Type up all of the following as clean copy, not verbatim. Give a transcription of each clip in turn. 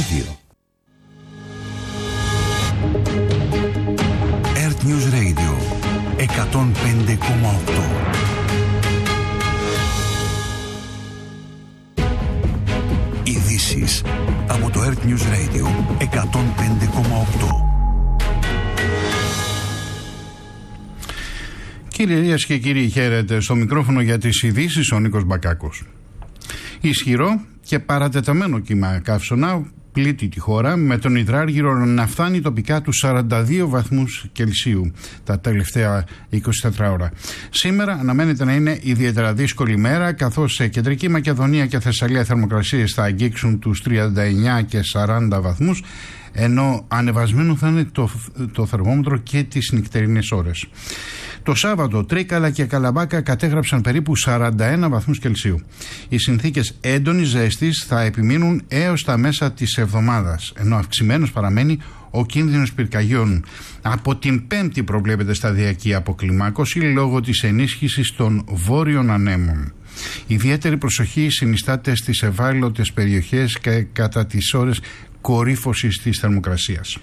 2. Earth News Radio 105,8. Ειδήσεις από το Earth News Radio 105,8. Κυρίες και κύριοι, χαίρετε. Στο μικρόφωνο για τις ειδήσεις ο Νίκος Μπακάκος. Ισχυρό και παρατεταμένο κύμα καύσωνα πλήττει τη χώρα, με τον υδράργυρο να φτάνει τοπικά τους 42 βαθμούς Κελσίου τα τελευταία 24 ώρα. Σήμερα αναμένεται να είναι ιδιαίτερα δύσκολη μέρα, καθώς σε Κεντρική Μακεδονία και Θεσσαλία θερμοκρασίες θα αγγίξουν τους 39 και 40 βαθμούς, ενώ ανεβασμένο θα είναι το θερμόμετρο και τις νυχτερινές ώρες. Το Σάββατο, Τρίκαλα και Καλαμπάκα κατέγραψαν περίπου 41 βαθμούς Κελσίου. Οι συνθήκες έντονης ζέστης θα επιμείνουν έως τα μέσα της εβδομάδας, ενώ αυξημένος παραμένει ο κίνδυνος πυρκαγιών. Από την Πέμπτη προβλέπεται σταδιακή αποκλιμάκωση λόγω της ενίσχυσης των βόρειων ανέμων. Ιδιαίτερη προσοχή συνιστάται στις ευάλωτες περιοχές και κατά τις ώρες κορύφωσης της θερμοκρασίας.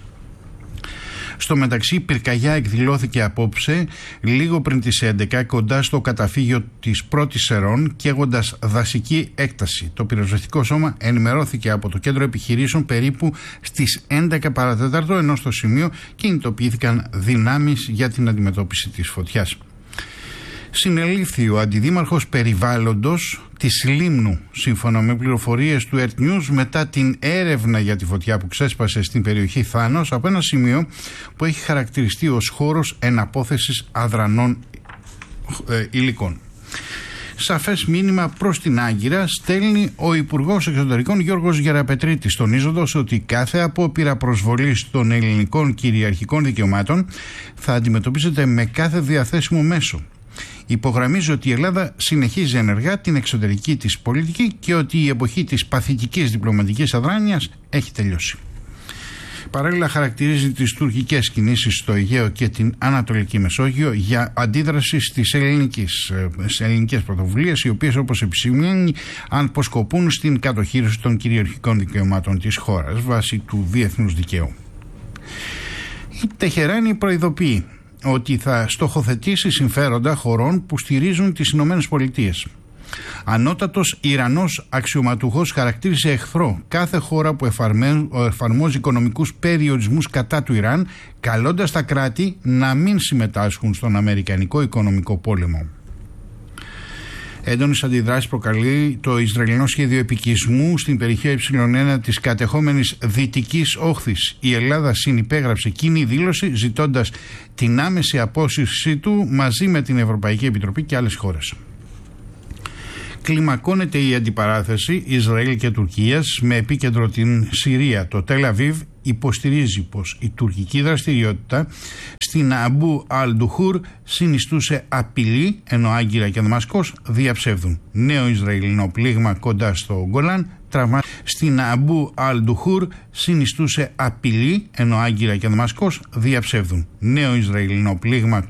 Στο μεταξύ, πυρκαγιά εκδηλώθηκε απόψε λίγο πριν τις 11 κοντά στο καταφύγιο της Πρώτης Σερών, καίγοντας δασική έκταση. Το πυροσβεστικό σώμα ενημερώθηκε από το κέντρο επιχειρήσεων περίπου στις 11 παρατέταρτο, ενώ στο σημείο κινητοποιήθηκαν δυνάμεις για την αντιμετώπιση της φωτιάς. Συνελήφθη ο αντιδήμαρχος περιβάλλοντος της Λίμνου, σύμφωνα με πληροφορίες του Earth News, μετά την έρευνα για τη φωτιά που ξέσπασε στην περιοχή Θάνος από ένα σημείο που έχει χαρακτηριστεί ως χώρος εναπόθεσης αδρανών υλικών. Σαφές μήνυμα προς την Άγκυρα στέλνει ο Υπουργός Εξωτερικών Γιώργος Γεραπετρίτης, τονίζοντας ότι κάθε απόπειρα προσβολής των ελληνικών κυριαρχικών δικαιωμάτων θα αντιμετωπίζεται με κάθε διαθέσιμο μέσο. Υπογραμμίζει ότι η Ελλάδα συνεχίζει ενεργά την εξωτερική της πολιτική και ότι η εποχή της παθητικής διπλωματικής αδράνειας έχει τελειώσει. Παράλληλα, χαρακτηρίζει τις τουρκικές κινήσεις στο Αιγαίο και την Ανατολική Μεσόγειο για αντίδραση στις ελληνικές πρωτοβουλίες, οι οποίες, όπως επισημαίνει, αποσκοπούν στην κατοχήρωση των κυριαρχικών δικαιωμάτων της χώρας βάσει του διεθνούς δικαίου. Η Τεχεράνη προειδοποιεί ότι θα στοχοθετήσει συμφέροντα χωρών που στηρίζουν τις Ηνωμένες Πολιτείες. Ανώτατος Ιρανός αξιωματούχος χαρακτήρισε εχθρό κάθε χώρα που εφαρμόζει οικονομικούς περιορισμούς κατά του Ιράν, καλώντας τα κράτη να μην συμμετάσχουν στον Αμερικανικό οικονομικό πόλεμο. Έντονες αντιδράσεις προκαλεί το Ισραηλινό σχέδιο επικισμού στην περιοχή Ε1 της κατεχόμενης Δυτικής Όχθης. Η Ελλάδα συνυπέγραψε κοινή δήλωση ζητώντας την άμεση απόσυρσή του μαζί με την Ευρωπαϊκή Επιτροπή και άλλες χώρες. Κλιμακώνεται η αντιπαράθεση Ισραήλ και Τουρκίας με επίκεντρο την Συρία. Το Τελ Αβίβ υποστηρίζει πως η τουρκική δραστηριότητα στην Αμπού Αλ-Ντουχούρ συνιστούσε απειλή, ενώ Άγκυρα και Δαμασκός διαψεύδουν. Νέο Ισραηλινό πλήγμα κοντά στο Γκολάν στην Αμπού Αλ-Ντουχούρ συνιστούσε απειλή, ενώ Άγκυρα και Δαμασκός διαψεύδουν. Νέο Ισραηλινό πλήγμα